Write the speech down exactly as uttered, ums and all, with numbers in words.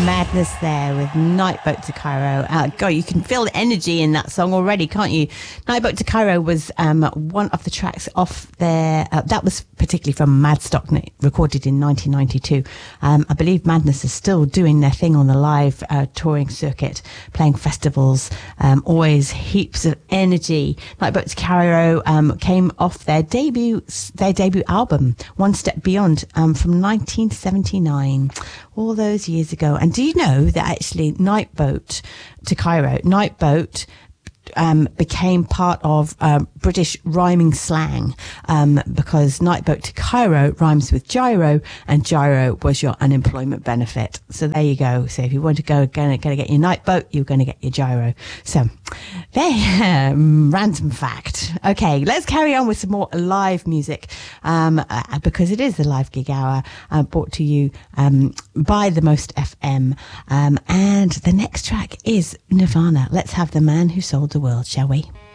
Madness there with Nightboat to Cairo. Uh, God, you can feel the energy in that song already, can't you? Nightboat to Cairo was um, one of the tracks off there. Uh, that was particularly from Madstock, recorded in nineteen ninety-two. Um, I believe Madness is still doing their thing on the live uh, touring circuit, playing festivals, um, always heaps of energy. Nightboat to Cairo um, came off their debut, their debut album, One Step Beyond, um, from nineteen seventy-nine. All those years ago. And do you know that actually Nightboat to Cairo, Nightboat um, became part of um, British rhyming slang um, because Nightboat to Cairo rhymes with gyro, and gyro was your unemployment benefit. So there you go. So if you want to go, going to get your Nightboat, you're going to get your gyro. So there, um, random fact. Okay, let's carry on with some more live music um, uh, because it is the Live Gig Hour uh, brought to you um, by the Most F M. Um, and the next track is Nirvana. Let's have The Man Who Sold the World, shall we?